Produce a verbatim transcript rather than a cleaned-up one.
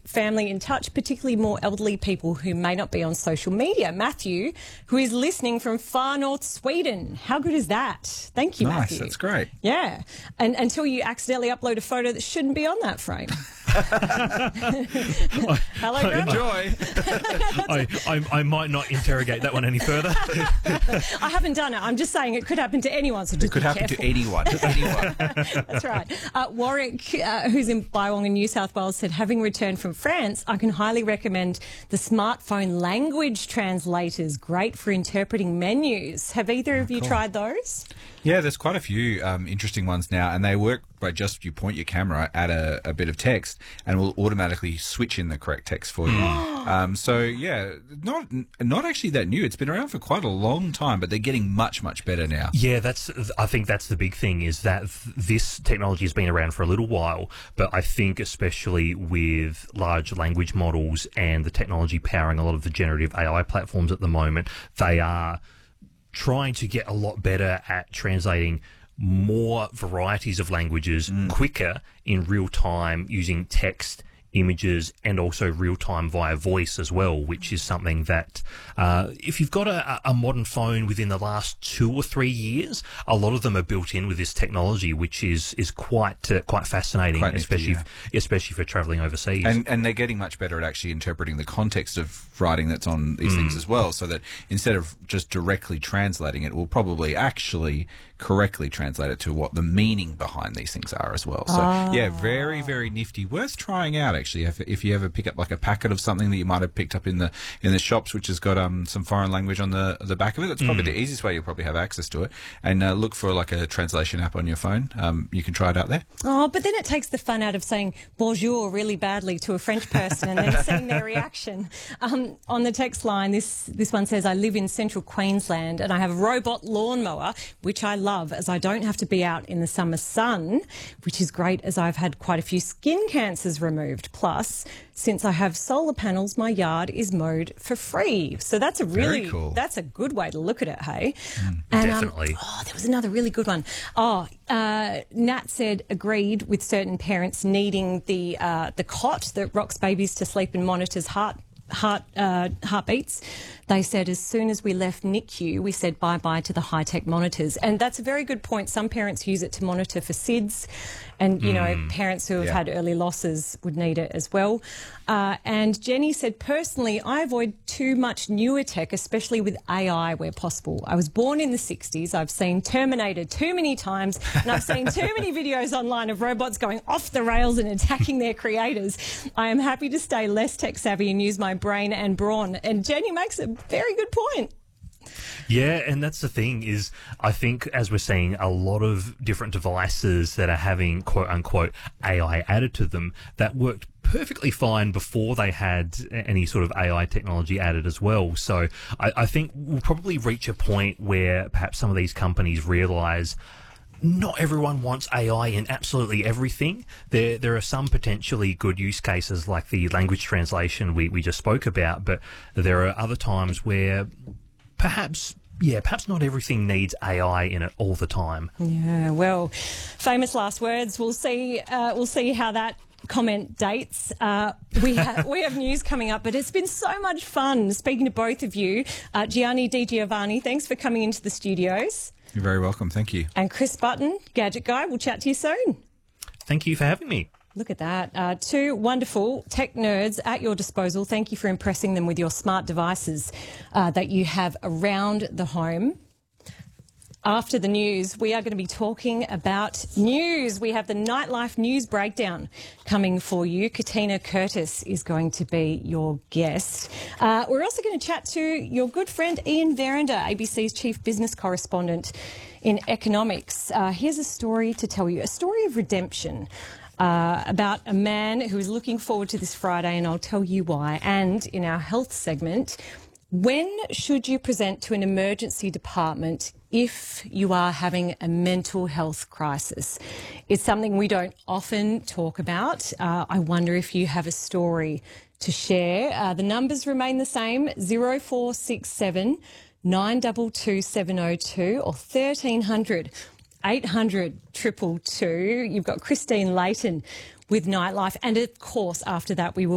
family in touch, particularly more elderly people who may not be on social media. Matthew, who is listening from far north Sweden. How good is that? Thank you, nice, Matthew. That's great. Yeah, and until you accidentally upload a photo that shouldn't be on that frame. Hello, Grandma. Enjoy. I, I, I might not interrogate that one any further. I haven't done it. I'm just saying it could happen to anyone, so just It could be happen careful. to anyone. anyone. That's right. Uh, Warwick, uh, who's in Bywong in New South Wales, said, having returned from France, I can highly recommend the smartphone language translators. Great for interpreting menus. Have either of you cool. tried those? Yeah, there's quite a few um, interesting ones now, and they work by just you point your camera at a, a bit of text and it will automatically switch in the correct text for you. um, so, yeah, not not actually that new. It's been around for quite a long time, but they're getting much, much better now. Yeah, that's. I think that's the big thing is that th- this technology has been around for a little while, but I think especially with large language models and the technology powering a lot of the generative A I platforms at the moment, they are trying to get a lot better at translating more varieties of languages mm. quicker in real time using text, images, and also real time via voice as well, which is something that uh, if you've got a, a modern phone within the last two or three years, a lot of them are built in with this technology, which is is quite uh, quite fascinating, Quite nifty, especially yeah. f- especially for travelling overseas. And, and they're getting much better at actually interpreting the context of writing that's on these Mm. things as well, so that instead of just directly translating it, we'll probably actually correctly translate it to what the meaning behind these things are as well. So, Oh. yeah, very, very nifty. Worth trying out, actually, if, if you ever pick up like a packet of something that you might have picked up in the in the shops, which has got um some foreign language on the the back of it. That's probably Mm. the easiest way you'll probably have access to it. And uh, look for like a translation app on your phone. Um, you can try it out there. Oh, but then it takes the fun out of saying bonjour really badly to a French person and then seeing their reaction. Um, on the text line, this, this one says, I live in central Queensland and I have a robot lawnmower, which I love as I don't have to be out in the summer sun, which is great as I've had quite a few skin cancers removed. Plus, since I have solar panels, my yard is mowed for free. So that's a really, Very cool. that's a good way to look at it, hey? Mm, and, um, definitely. oh, there was another really good one. Oh, uh, Nat said agreed with certain parents needing the uh, the cot that rocks babies to sleep and monitors heart heart uh, heartbeats. They said as soon as we left N I C U, we said bye-bye to the high-tech monitors. And that's a very good point. Some parents use it to monitor for S I D S. And, you know, Mm. parents who have Yeah. had early losses would need it as well. Uh, and Jenny said, personally, I avoid too much newer tech, especially with A I where possible. I was born in the sixties. I've seen Terminator too many times, and I've seen too many videos online of robots going off the rails and attacking their creators. I am happy to stay less tech savvy and use my brain and brawn. And Jenny makes a very good point. Yeah, and that's the thing is, I think as we're seeing a lot of different devices that are having quote unquote A I added to them that worked perfectly fine before they had any sort of A I technology added as well. So I, I think we'll probably reach a point where perhaps some of these companies realise not everyone wants A I in absolutely everything. There there are some potentially good use cases like the language translation we, we just spoke about, but there are other times where perhaps, yeah, perhaps not everything needs A I in it all the time. Yeah, well, famous last words. We'll see. Uh, we'll see how that comment dates. Uh, we have we have news coming up, but it's been so much fun speaking to both of you. Uh, Gianni Di Giovanni, thanks for coming into the studios. You're very welcome. Thank you. And Chris Button, Gadget Guy. We'll chat to you soon. Thank you for having me. Look at that. Uh, two wonderful tech nerds at your disposal. Thank you for impressing them with your smart devices uh, that you have around the home. After the news, we are going to be talking about news. We have the Nightlife News Breakdown coming for you. Katina Curtis is going to be your guest. Uh, we're also going to chat to your good friend Ian Verrinder, A B C's chief business correspondent in economics. Uh, here's a story to tell you, a story of redemption. Uh, about a man who is looking forward to this Friday, and I'll tell you why. And in our health segment, when should you present to an emergency department if you are having a mental health crisis? It's something we don't often talk about. Uh, I wonder if you have a story to share. Uh, the numbers remain the same, zero four six seven nine two two seven zero two or thirteen hundred eight hundred two two two. You've got Christine Layton with Nightlife. And of course, after that, we will